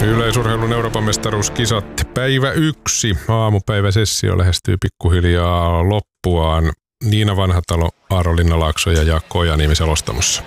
Yleisurheilun Euroopan mestaruuskisat päivä 1. Aamupäiväsessio lähestyy pikkuhiljaa loppuaan. Niina Vanhatalo, Aaro Linnalaakso ja Jaakko Ojaniemi selostamossa.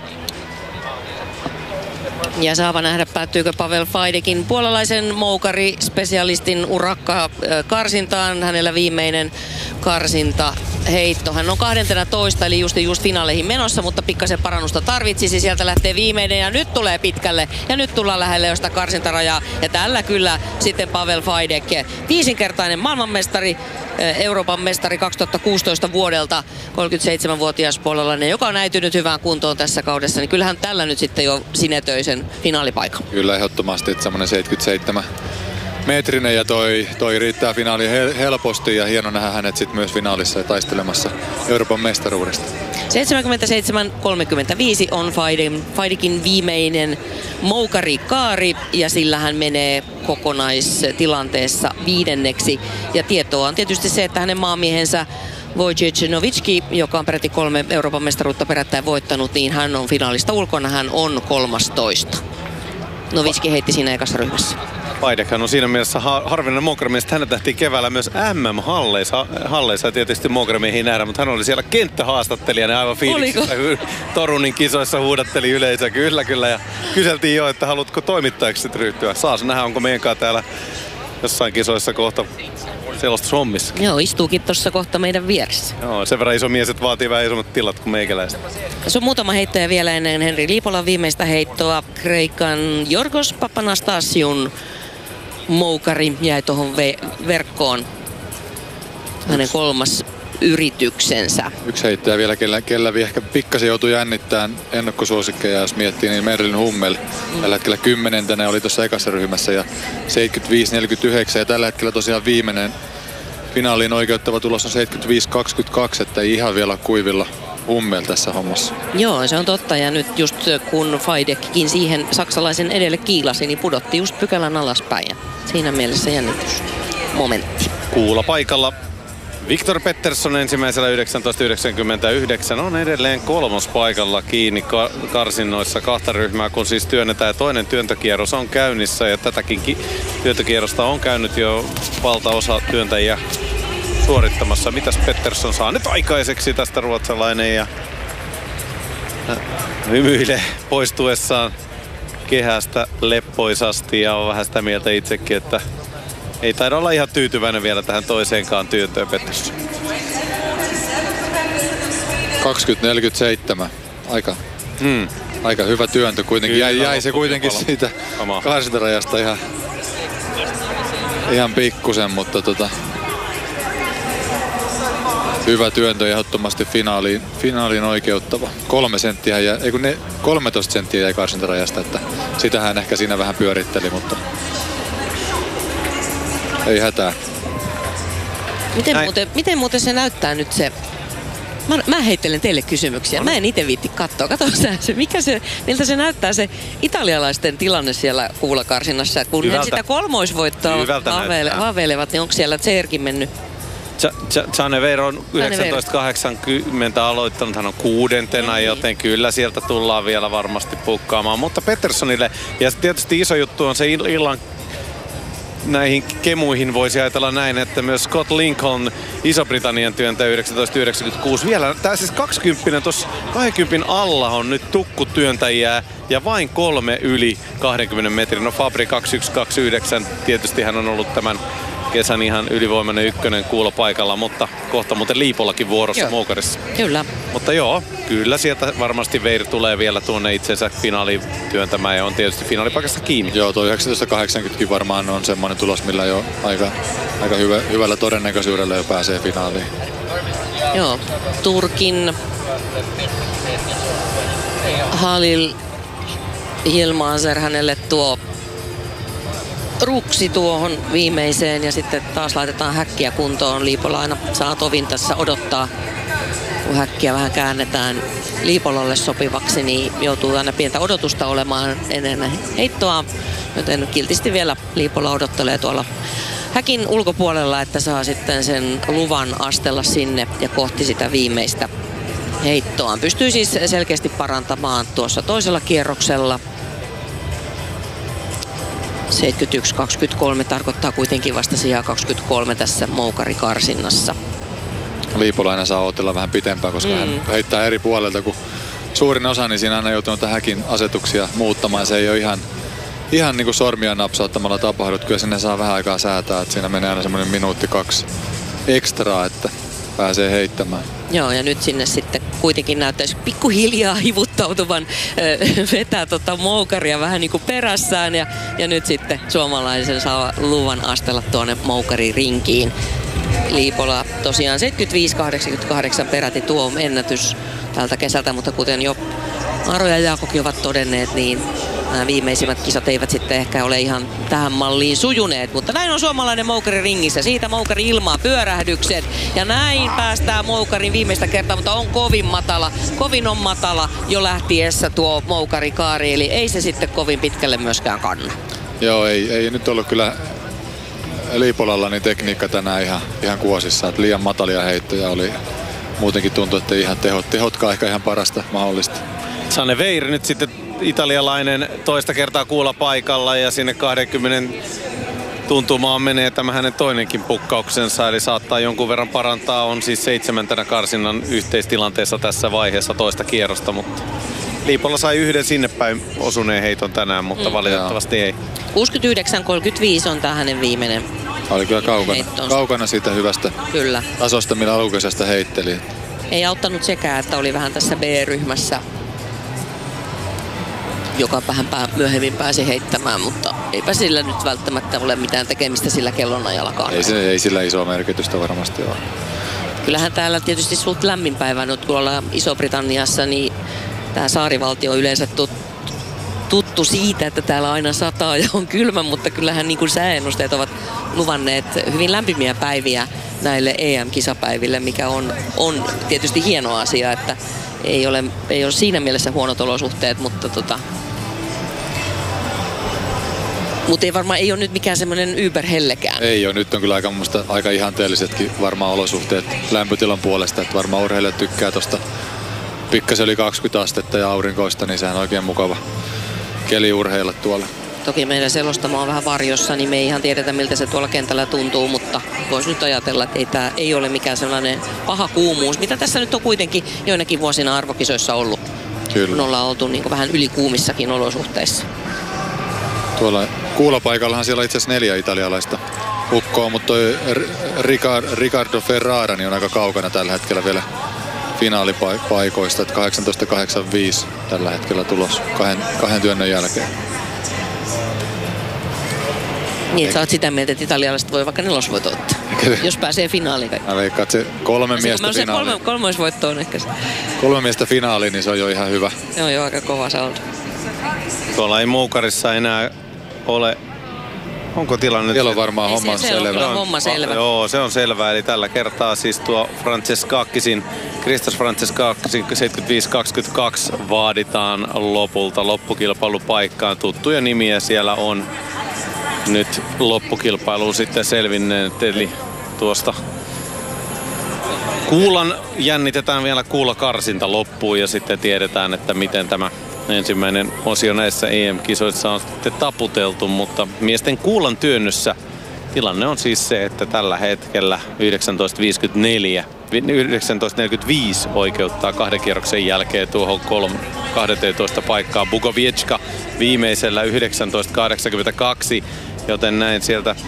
Ja saava nähdä, päättyykö Pavel Faidekin puolalaisen moukari-spesialistin urakka karsintaan. Hänellä viimeinen karsinta heitto. Hän on 12, eli just finaaleihin menossa, mutta pikkasen parannusta tarvitsisi. Sieltä lähtee viimeinen ja nyt tulee pitkälle. Ja nyt tullaan lähelle josta karsintarajaa. Ja tällä kyllä sitten Pavel Faidek, viisinkertainen maailmanmestari, Euroopan mestari 2016 vuodelta, 37-vuotias puolalainen, joka on äitynyt hyvään kuntoon tässä kaudessa, niin kyllähän tällä nyt sitten jo sinetöisen finaalipaikan. Kyllä ehdottomasti, että semmoinen 77 metrinen ja toi riittää finaaliin helposti ja hieno nähdä hänet sitten myös finaalissa taistelemassa Euroopan mestaruudesta. 77.35 on Faidekin viimeinen moukarikaari ja sillä hän menee kokonaistilanteessa 5. Ja tietoa on tietysti se, että hänen maamiehensä Wojciech Nowicki, joka on peräti 3 Euroopan mestaruutta perättäin voittanut, niin hän on finaalista ulkona, hän on 13. Nowicki heitti siinä ekassa ryhmässä. Faidekhan on siinä mielessä harvinainen moukarimies, että hänet nähtiin keväällä myös MM-halleissa. Tietysti moukarimiehiä nähdä, mutta hän oli siellä kenttähaastattelijana aivan fiiliksissä. Torunin kisoissa huudatteli yleisö, kyllä. Ja kyseltiin jo, että haluatko toimittajaksi sitten ryhtyä. Saas nähdä, onko meidänkaan täällä jossain kisoissa kohta selostushommissa. Joo, istuukin tuossa kohta meidän vieressä. Joo, sen verran iso mies, että vaatii vähän isommat tilat kuin meikäläistä. Se on muutama heittäjä vielä ennen Henri Liipolan viimeistä heittoa. Kreikan Jorgos Papanastasiun moukari jäi tuohon verkkoon. Hänen 3. yrityksensä. Yksi heittäjä vielä, kellä ehkä pikkasen joutui jännittämään ennakkosuosikkeja, jos miettii, niin Merlin Hummel. Tällä hetkellä 10. oli tuossa ekassa ryhmässä ja 75-49 ja tällä hetkellä tosiaan viimeinen finaaliin oikeuttava tulos on 75-22, että ei ihan vielä kuivilla Hummel tässä hommassa. Joo, se on totta ja nyt just kun Faidekkin siihen saksalaisen edelle kiilasi, niin pudotti just pykälän alaspäin ja siinä mielessä jännitysmomentti. Kuula paikalla. Viktor Pettersson ensimmäisellä 19.99 on edelleen 3. paikalla kiinni karsinnoissa 2 ryhmää, kun siis työnnetään. Toinen työntökierros on käynnissä ja tätäkin työntökierrosta on käynyt jo valtaosa työntäjiä suorittamassa. Mitäs Pettersson saa nyt aikaiseksi tästä ruotsalainen ja hymyilee poistuessaan kehästä leppoisasti ja on vähän sitä mieltä itsekin, että ei taida olla ihan tyytyväinen vielä tähän toiseenkaan työntöön Pettersson. 20.47. Aika hyvä työntö kuitenkin. Jäi se kuitenkin siitä karsintarajasta ihan pikkusen, mutta hyvä työntö ehdottomasti finaaliin oikeuttava. 13 senttiä jäi karsintarajasta, että sitähän ehkä siinä vähän pyöritteli, mutta ei hätää. Miten muuten se näyttää nyt se? Mä heittelen teille kysymyksiä. Mä en itse viitti katsoa. Kato miltä se näyttää se italialaisten tilanne siellä kuulakarsinnassa. Kun he sitä kolmoisvoittoa haaveilevat, niin onko siellä Tserkin mennyt? Canevero on 1980 aloittanut, hän on 6. joten kyllä sieltä tullaan vielä varmasti pukkaamaan. Mutta Petterssonille, ja tietysti iso juttu on se illan näihin kemuihin voisi ajatella näin, että myös Scott Lincoln, Iso-Britannian työntäjä 1996. Vielä, tää siis 20, tuossa 20 alla on nyt tukkutyöntäjiä ja vain 3 yli 20 metrin. No Fabri 2129, tietysti hän on ollut tämän kesän ihan ylivoimainen 1 kuulopaikalla, mutta kohta muuten Liipolakin vuorossa moukarissa. Kyllä. Mutta joo, kyllä sieltä varmasti Veir tulee vielä tuonne itsensä finaaliin työntämään ja on tietysti finaalipaikassa kiinni. Joo, tuo 1980 varmaan on semmoinen tulos, millä jo aika hyvällä todennäköisyydellä jo pääsee finaaliin. Joo, Turkin Halil Yilmazer, hänelle tuo ruksi tuohon viimeiseen ja sitten taas laitetaan häkkiä kuntoon. Liipola aina saa tovin tässä odottaa, kun häkkiä vähän käännetään Liipolalle sopivaksi, niin joutuu aina pientä odotusta olemaan ennen heittoa, joten kiltisti vielä Liipola odottelee tuolla häkin ulkopuolella, että saa sitten sen luvan astella sinne ja kohti sitä viimeistä heittoaan. Pystyy siis selkeästi parantamaan tuossa toisella kierroksella. 71-23 tarkoittaa kuitenkin vasta sijaa 23 tässä moukarikarsinnassa. Liipolainen saa odotella vähän pitempään, koska hän heittää eri puolelta kuin suurin osa, niin siinä aina joutunut häkin asetuksia muuttamaan. Se ei ole ihan niin kuin sormia napsauttamalla tapahdut. Kyllä sinne saa vähän aikaa säätää, että siinä menee aina semmoinen 1-2 minuuttia ekstraa, että pääsee heittämään. Joo, ja nyt sinne sitten kuitenkin näyttäisi pikkuhiljaa hivuttautuvan vetää moukaria vähän niin kuin perässään. Ja nyt sitten suomalaisen saa luvan astella tuonne moukaririnkiin. Liipola tosiaan 75-88 peräti tuo ennätys tältä kesältä, mutta kuten jo Aro ja Jaakokin ovat todenneet, niin nämä viimeisimmät kisat eivät sitten ehkä ole ihan tähän malliin sujuneet, mutta näin on suomalainen moukari ringissä. Siitä moukari ilmaa pyörähdykset ja näin päästään moukarin viimeistä kertaa, mutta on kovin on matala jo lähtiessä tuo moukarikaari, eli ei se sitten kovin pitkälle myöskään kanna. Joo, ei nyt ollut kyllä Liipolalla niin tekniikka tänään ihan kuosissa, että liian matalia heittoja oli. Muutenkin tuntui, että ihan tehotkaan ehkä ihan parasta mahdollista. Sanne Veiri nyt sitten italialainen toista kertaa kuulla paikalla ja sinne 20 tuntumaan menee tämä hänen toinenkin pukkauksensa, eli saattaa jonkun verran parantaa. On siis 7. karsinnan yhteistilanteessa tässä vaiheessa toista kierrosta, mutta Liipola sai yhden sinne päin osuneen heiton tänään, mutta valitettavasti ei. 69-35 on tämä hänen viimeinen. Oli kyllä kaukana siitä hyvästä tasosta, millä alkukesästä heitteli. Ei auttanut sekään, että oli vähän tässä B-ryhmässä, joka vähän myöhemmin pääsi heittämään, mutta eipä sillä nyt välttämättä ole mitään tekemistä sillä kellonajallakaan. Ei sillä isoa merkitystä varmasti ole. Kyllähän täällä tietysti suht lämmin päivä nyt, kun ollaan Iso-Britanniassa, niin tämä saarivaltio on yleensä tuttu siitä, että täällä aina sataa ja on kylmä, mutta kyllähän niin kuin sääennusteet ovat luvanneet hyvin lämpimiä päiviä näille EM-kisapäiville, mikä on tietysti hieno asia, että ei ole siinä mielessä huonot olosuhteet, mutta ei varmaan ei ole nyt mikään semmoinen yberhellekään. Ei ole, nyt on kyllä aika ihanteellisetkin varmaan olosuhteet lämpötilan puolesta, että varmaan urheilijat tykkää tosta pikkasen yli 20 astetta ja aurinkoista, niin sehän on oikein mukava keli urheilla tuolla. Toki meidän selostamo on vähän varjossa, niin me ei ihan tiedetä miltä se tuolla kentällä tuntuu, mutta voisi nyt ajatella, että tämä ei ole mikään sellainen paha kuumuus, mitä tässä nyt on kuitenkin joinakin vuosina arvokisoissa ollut. Kyllä. Kun ollaan oltu niin kuin vähän ylikuumissakin olosuhteissa. Tuolla kuulopaikallahan siellä on itse asiassa 4 italialaista ukkoa, mutta toi Riccardo Ferrara niin on aika kaukana tällä hetkellä vielä finaalipaikoista, että 18.85 tällä hetkellä tulos kahden työnnön jälkeen. Niin, että sä oot sitä mieltä, että italialaiset voi vaikka 4 voittoa ottaa, jos pääsee finaaliin. Mä veikkaan, että se 3 miestä finaaliin. 3 voittoa on ehkä. 3 miestä finaaliin, niin se on jo ihan hyvä. Se on jo aika kova saldo. Tuolla ei moukarissa enää ole. Onko tilanne? Siellä on varmaan homma selvä. Joo, se on selvää. Eli tällä kertaa siis tuo Christos Francescakisin 75-22 vaaditaan lopulta loppukilpailupaikkaan. Tuttuja nimiä siellä on nyt loppukilpailuun sitten selvinneet. Eli tuosta kuulan jännitetään vielä kuulakarsinta loppuun ja sitten tiedetään, että miten tämä ensimmäinen osio näissä EM-kisoissa on sitten taputeltu, mutta miesten kuulan työnnössä tilanne on siis se, että tällä hetkellä 19.45 oikeuttaa 2 kierroksen jälkeen tuohon 12 paikkaa. Bukoviecka viimeisellä 19.82, joten näin sieltä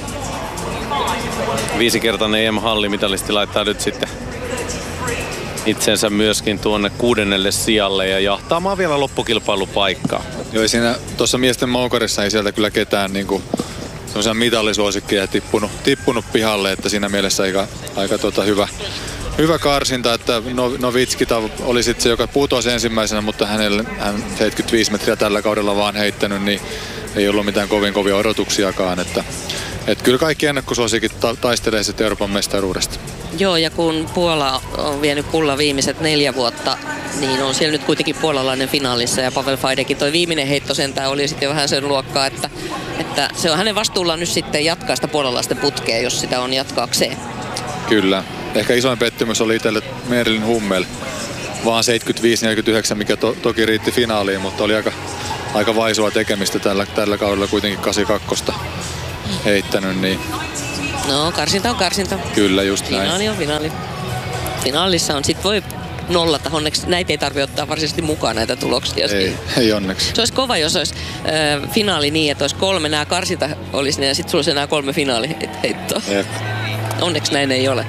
5-kertainen EM-hallimitalisti laittaa nyt sitten itsensä myöskin tuonne 6. sijalle ja jahtaamaan vielä loppukilpailupaikkaa. Joo, siinä tuossa miesten moukarissa ei sieltä kyllä ketään niinku semmoisia mitallisuosikkeja tippunut pihalle, että siinä mielessä aika hyvä karsinta, että Novitski oli sitten se, joka putosi ensimmäisenä, mutta hän 75 metriä tällä kaudella vaan heittänyt, niin ei ollut mitään kovin odotuksiakaan, että kyllä kaikki ennakkosuosikit taistelee sitten Euroopan mestaruudesta. Joo, ja kun Puola on vienyt kullan viimeiset 4 vuotta, niin on siellä nyt kuitenkin puolalainen finaalissa. Ja Pavel Faidekin toi viimeinen heitto sentään oli sitten jo vähän sen luokkaa, että se on hänen vastuullaan nyt sitten jatkaa sitä puolalaisten putkea, jos sitä on jatkaakseen. Kyllä. Ehkä isoin pettymys oli itselle Merlin Hummel. Vaan 75-49, mikä toki riitti finaaliin, mutta oli aika vaisua tekemistä tällä kaudella kuitenkin 82 heittänyt. Niin. No, karsinta on karsinta. Kyllä, just näin. Finaali on finaali. Finaalissa on, sit voi nollata. Onneksi näitä ei tarvitse ottaa varsinaisesti mukaan näitä tuloksia. Ei onneksi. Se olisi kova, jos olisi finaali niin, että olisi 3 nämä karsinta olisi ne, ja sitten sulla olisi enää 3 finaaliheittoa. Jep. Onneksi näin ei ole.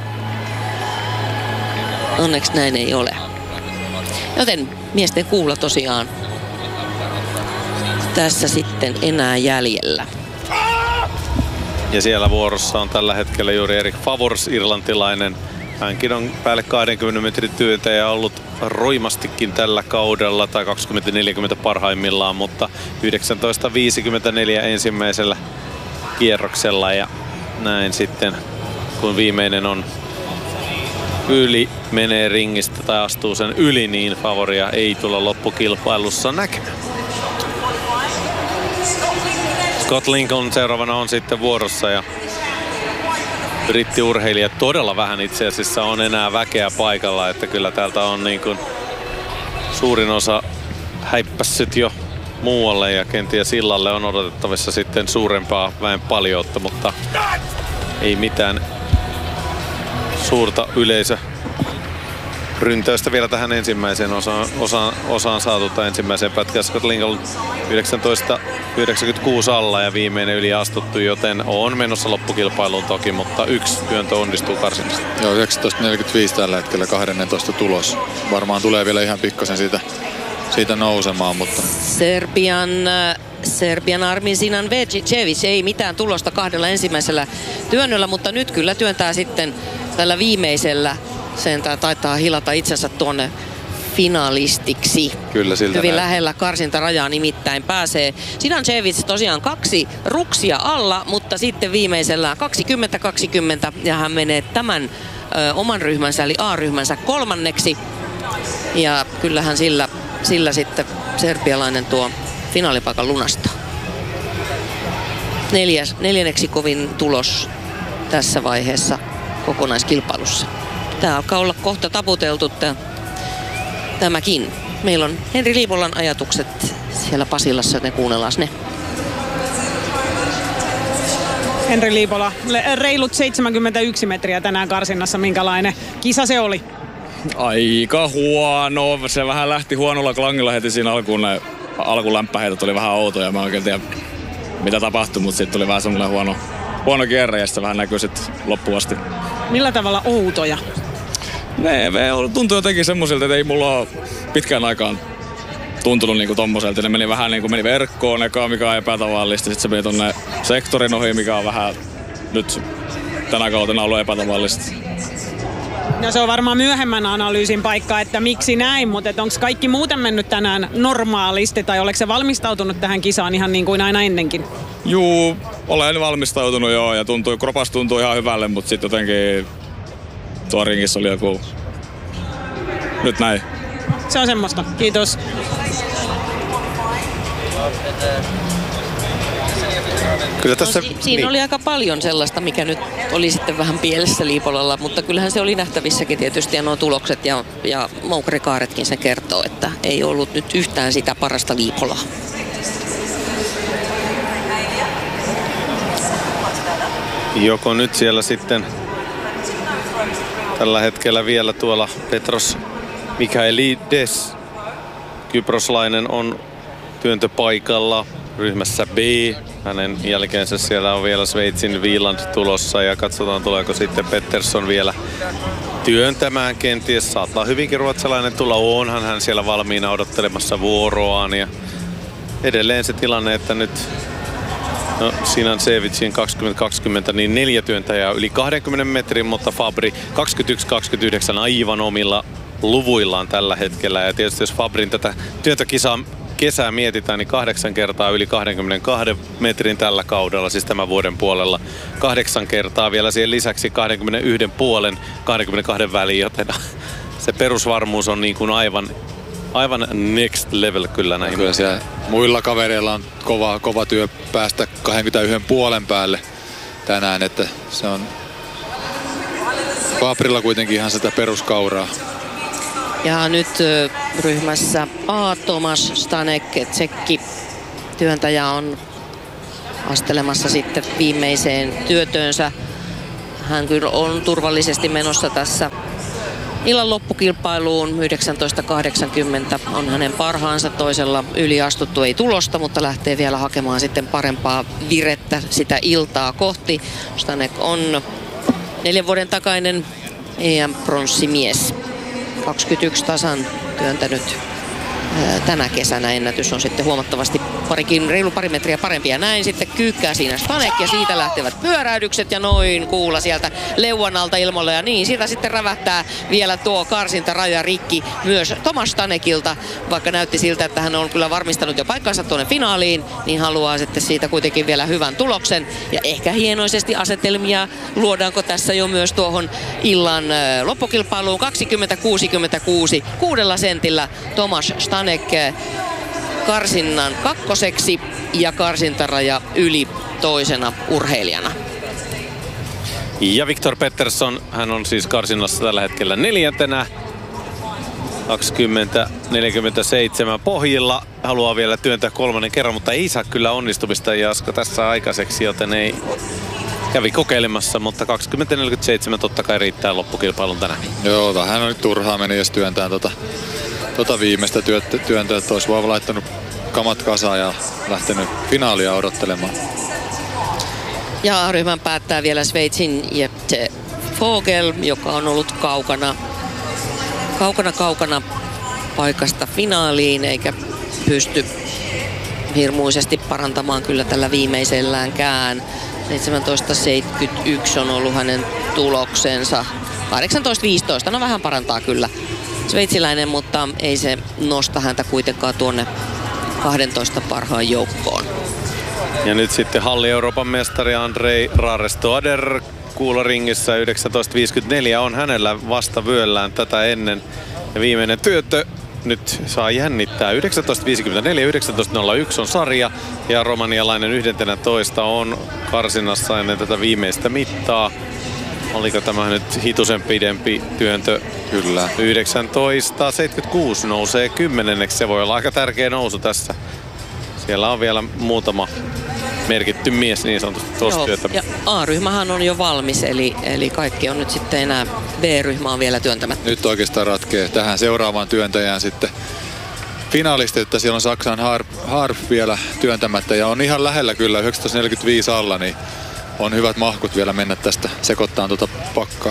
Onneksi näin ei ole. Joten miesten kuulla tosiaan tässä sitten enää jäljellä. Ja siellä vuorossa on tällä hetkellä juuri Erik Favors, irlantilainen. Hänkin on päälle 20 metrin työntäjä ollut roimastikin tällä kaudella, tai 20-40 parhaimmillaan, mutta 19.54 ensimmäisellä kierroksella. Ja näin sitten, kun viimeinen on menee ringistä tai astuu sen yli, niin Favoria ei tulla loppukilpailussa näkemään. Scott Lincoln seuraavana on sitten vuorossa, ja brittiurheilija todella vähän itse asiassa on enää väkeä paikalla, että kyllä täältä on niin kuin suurin osa häippässyt jo muualle, ja kenties illalle on odotettavissa sitten suurempaa väen paljoutta, mutta ei mitään suurta ryntäystä vielä tähän ensimmäiseen osaan saatu, tai ensimmäiseen pätkään. Scott Lincoln 19.96 alla ja viimeinen yli astuttu, joten on menossa loppukilpailuun toki, mutta yksi työntö onnistuu karsinasta. Joo, 19.45 tällä hetkellä 12 tulos. Varmaan tulee vielä ihan pikkasen siitä nousemaan, mutta... Serbian Armin Sinancevic ei mitään tulosta 2 ensimmäisellä työnnöllä, mutta nyt kyllä työntää sitten tällä viimeisellä. Sen taitaa hilata itsensä tuonne finalistiksi. Kyllä, siltä hyvin näin. Lähellä karsintarajaa nimittäin pääsee. Sinancevic tosiaan 2 ruksia alla, mutta sitten viimeisellä 20-20 ja hän menee tämän oman ryhmänsä eli A-ryhmänsä 3. Ja kyllähän sillä sitten serbialainen tuo finaalipaikan lunastaa. 4. kovin tulos tässä vaiheessa kokonaiskilpailussa. Tää alkaa olla kohta taputeltu tämäkin. Meillä on Henri Liipolan ajatukset siellä Pasilassa, joten kuunnellaan ne. Henri Liipola, reilut 71 metriä tänään karsinnassa. Minkälainen kisa se oli? Aika huono. Se vähän lähti huonolla klangilla heti siinä alkuun. Ne alkulämppäheitä tuli vähän outoja. Mä oikein tiedä mitä tapahtui, mutta sitten tuli vähän semmoinen huono kierre ja sitten vähän näkyy sitten loppuun asti. Millä tavalla outoja? Ne tuntui jotenkin semmoisilta, että ei mulla ole pitkään aikaan tuntunut niinku tommoselta. Ne meni vähän niinku meni verkkoon eka, mikä on epätavallista. Sitten se meni tonne sektorin ohi, mikä on vähän nyt tänä kautena ollut epätavallista. No se on varmaan myöhemmän analyysin paikka, että miksi näin, mutta onko kaikki muuten mennyt tänään normaalisti tai oletko se valmistautunut tähän kisaan ihan niin kuin aina ennenkin? Juu, olen valmistautunut joo ja kropas tuntuu ihan hyvälle, mutta sitten jotenkin tuo ringissä oli joku nyt näin. Se on semmoista. Kiitos. Kyllä tässä, siinä oli aika paljon sellaista, mikä nyt oli sitten vähän pielessä Liipolalla, mutta kyllähän se oli nähtävissäkin tietysti ja nuo tulokset ja moukkarikaaretkin se kertoo, että ei ollut nyt yhtään sitä parasta Liipolaa. Joko nyt siellä sitten tällä hetkellä vielä tuolla Petros Michaelides, kyproslainen, on työntöpaikalla ryhmässä B. Hänen jälkeensä siellä on vielä Sveitsin Wieland tulossa ja katsotaan tuleeko sitten Pettersson vielä työntämään kenties. Saattaa hyvinkin ruotsalainen tulla, onhan hän siellä valmiina odottelemassa vuoroaan ja edelleen se tilanne, että nyt Sinancevicin 2020 niin 4 työntäjää yli 20 metrin, mutta Fabri 21-29 aivan omilla luvuillaan tällä hetkellä. Ja tietysti jos Fabrin tätä työntökisaa kesää mietitään, niin 8 kertaa yli 22 metrin tällä kaudella, siis tämän vuoden puolella. 8 kertaa vielä siihen lisäksi 21,5, 22 väliin, joten se perusvarmuus on niin kuin aivan next level kyllä näihin. Kyllä siellä muilla kavereilla on kova työ päästä 21,5 päälle tänään, että se on Fabrilla kuitenkin ihan sitä peruskauraa. Ja nyt ryhmässä A Tomasz Stanek, tsekki työntäjä on astelemassa sitten viimeiseen työtöönsä. Hän kyllä on turvallisesti menossa tässä illan loppukilpailuun. 19.80 on hänen parhaansa. Toisella yliastuttu ei tulosta, mutta lähtee vielä hakemaan sitten parempaa virettä sitä iltaa kohti. Stanek on 4 vuoden takainen EM-pronssimies. 21 tasan työntänyt tänä kesänä. Ennätys on sitten huomattavasti reilu pari metriä parempi, ja näin sitten kyykkää siinä Stanek, ja siitä lähtevät pyöräydykset ja noin kuulla sieltä leuan alta ilmoille, ja niin sitä sitten rävähtää vielä tuo karsintaraja rikki myös Tomas Stanekilta, vaikka näytti siltä, että hän on kyllä varmistanut jo paikkansa tuonne finaaliin, niin haluaa sitten siitä kuitenkin vielä hyvän tuloksen, ja ehkä hienoisesti asetelmia luodaanko tässä jo myös tuohon illan loppukilpailuun. 20-66 6 sentillä Tomas Stanek karsinnan kakkoseksi ja karsintaraja yli toisena urheilijana. Ja Viktor Pettersson, hän on siis karsinnassa tällä hetkellä 4. 20-47 pohjilla. Haluaa vielä työntää 3. kerran, mutta ei saa kyllä onnistumista Jaska tässä aikaiseksi, joten ei kävi kokeilemassa, mutta 20-47 totta kai riittää loppukilpailun tänään. Joo, vähän on nyt turhaa meni edes työntää tota viimeistä työntöä, että olisi vaan laittanut kamat kasaan ja lähtenyt finaalia odottelemaan. Ja ryhmän päättää vielä Sveitsin Jette Vogel, joka on ollut kaukana paikasta finaaliin, eikä pysty hirmuisesti parantamaan kyllä tällä viimeiselläänkään. 17.71 on ollut hänen tuloksensa. 18.15, no vähän parantaa kyllä sveitsiläinen, mutta ei se nosta häntä kuitenkaan tuonne 12 parhaan joukkoon. Ja nyt sitten halli Euroopan mestari Andrei Rarestoader kuuloringissä. 19.54 on hänellä vasta vyöllään tätä ennen. Ja viimeinen työntö nyt saa jännittää. 19.54, 19.01 on sarja ja romanialainen 11 on karsinnassa ennen tätä viimeistä mittaa. Oliko tämä nyt hitusen pidempi työntö? Kyllä. 19.76 nousee 10. Se voi olla aika tärkeä nousu tässä. Siellä on vielä muutama merkitty mies niin sanotusti tuossa työtä. Ja A-ryhmähän on jo valmis, eli kaikki on nyt sitten enää B-ryhmä on vielä työntämättä. Nyt oikeastaan ratkee tähän seuraavaan työntäjään sitten finaalisti, että siellä on Saksan Harf vielä työntämättä ja on ihan lähellä kyllä 19.45 alla, niin on hyvät mahkut vielä mennä tästä sekoittaan tuota pakkaa.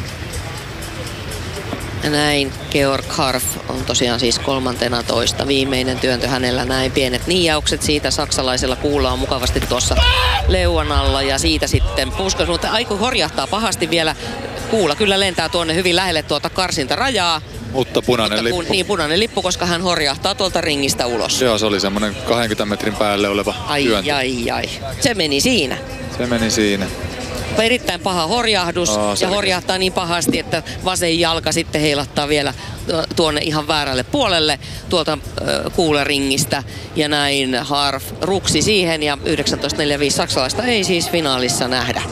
Ja näin Georg Harf on tosiaan siis 13. Viimeinen työntö hänellä, näin pienet niijaukset siitä. Saksalaisella kuulla on mukavasti tuossa leuan alla ja siitä sitten puskos, mutta aiku horjahtaa pahasti vielä. Kuulla kyllä lentää tuonne hyvin lähelle tuota karsintarajaa. Mutta punainen lippu. Niin, punainen lippu, koska hän horjahtaa tuolta ringistä ulos. Joo, se oli semmoinen 20 metrin päälle oleva työntö. Ai. Se meni siinä. Erittäin paha horjahdus ja horjahtaa niin pahasti, että vasen jalka sitten heilahtaa vielä tuonne ihan väärälle puolelle tuolta kuuleringistä. Ja näin Harf ruksi siihen ja 19.45 saksalaista ei siis finaalissa nähdä.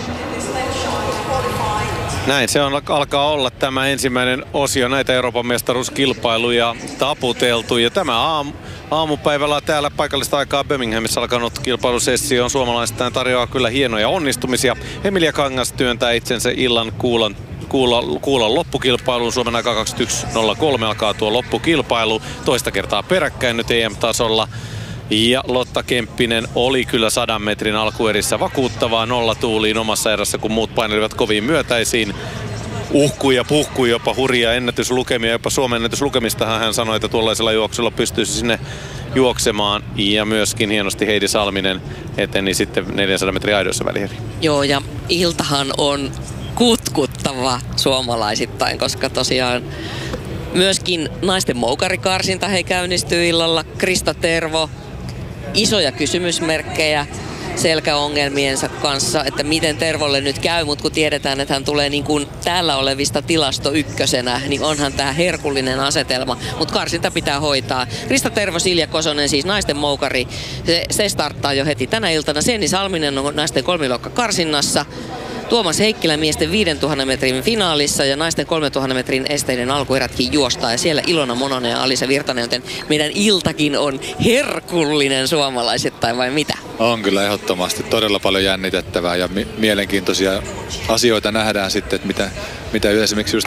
Näin se alkaa olla tämä ensimmäinen osio näitä Euroopan mestaruuskilpailuja taputeltu. Ja tämä aamupäivällä täällä paikallista aikaa Birminghamissa alkanut kilpailusessio on suomalaistaan tarjoaa kyllä hienoja onnistumisia. Emilia Kangas työntää itsensä illan kuulan loppukilpailuun. Suomen aika 21.03 alkaa tuo loppukilpailu. Toista kertaa peräkkäin nyt EM-tasolla. Ja Lotta Kemppinen oli kyllä 100 metrin alkuerissä vakuuttavaa nollatuuliin omassa erässä, kun muut painelivat kovin myötäisiin. Uhkui ja puhkui jopa hurjia ennätyslukemia, jopa Suomen ennätyslukemistahan hän sanoi, että tuollaisella juoksulla pystyisi sinne juoksemaan. Ja myöskin hienosti Heidi Salminen eteni sitten 400 metrin aidoissa välieriin. Joo, ja iltahan on kutkuttava suomalaisittain, koska tosiaan myöskin naisten moukarikarsinta he käynnistyy illalla. Krista Tervo, isoja kysymysmerkkejä selkäongelmiensa kanssa, että miten Tervolle nyt käy, mutta kun tiedetään, että hän tulee niin kuin täällä olevista tilasto ykkösenä, niin onhan tämä herkullinen asetelma, mutta karsinta pitää hoitaa. Krista Tervo, Silja Kosonen, siis naisten moukari, se starttaa jo heti tänä iltana. Senni Salminen on naisten kolmiluokka karsinnassa. Tuomas Heikkilä miesten 5000 metrin finaalissa ja naisten 3000 metrin esteiden alkuerätkin juostaa. Ja siellä Ilona Mononen ja Alisa Virtanen, joten meidän iltakin on herkullinen suomalaisittain vai mitä? On kyllä ehdottomasti todella paljon jännitettävää ja mielenkiintoisia asioita nähdään sitten, että mitä esimerkiksi just